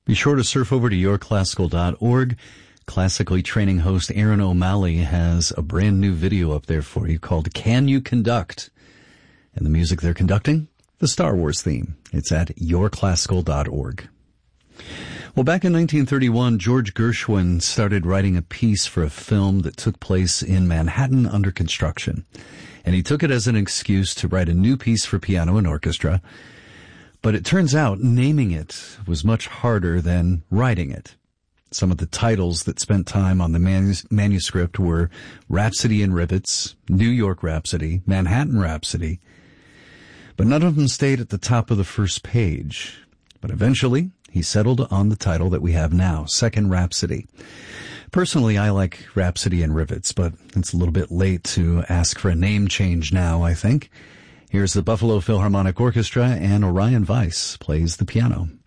Be sure to surf over to yourclassical.org. Classically training host Aaron O'Malley has a brand new video up there for you called Can You Conduct? And the music they're conducting? The Star Wars theme. It's at yourclassical.org. Well, back in 1931, George Gershwin started writing a piece for a film that took place in Manhattan under construction. And he took it as an excuse to write a new piece for piano and orchestra. But it turns out naming it was much harder than writing it. Some of the titles that spent time on the manuscript were Rhapsody in Rivets, New York Rhapsody, Manhattan Rhapsody. But none of them stayed at the top of the first page. But eventually, he settled on the title that we have now, Second Rhapsody. Personally, I like Rhapsody in Rivets, but it's a little bit late to ask for a name change now, I think. Here's the Buffalo Philharmonic Orchestra, and Orion Weiss plays the piano.